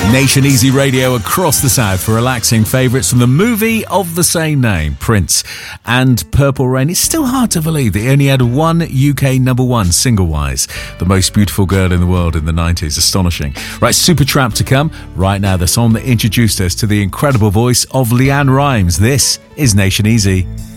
Nation Easy Radio across the South for relaxing favourites from the movie of the same name, Prince. And Purple Rain. It's still hard to believe that he only had one UK number one single-wise. The most beautiful girl in the world in the 90s. Astonishing. Right, Supertramp to come. Right now, the song that introduced us to the incredible voice of Leanne Rimes. This is Nation Easy.